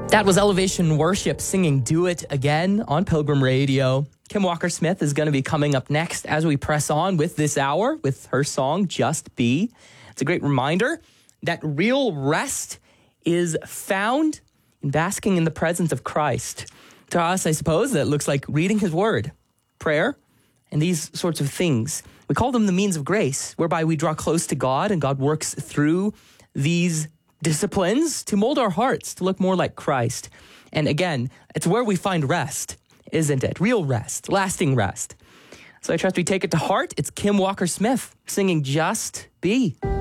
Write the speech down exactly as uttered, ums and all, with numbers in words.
That was Elevation Worship singing Do It Again on Pilgrim Radio. Kim Walker-Smith is going to be coming up next as we press on with this hour with her song, Just Be. It's a great reminder that real rest is found in basking in the presence of Christ. To us, I suppose, that looks like reading his word, prayer, and these sorts of things. We call them the means of grace, whereby we draw close to God and God works through these disciplines to mold our hearts to look more like Christ. And again, it's where we find rest, isn't it? Real rest, lasting rest. So I trust we take it to heart. It's Kim Walker-Smith singing Just Be.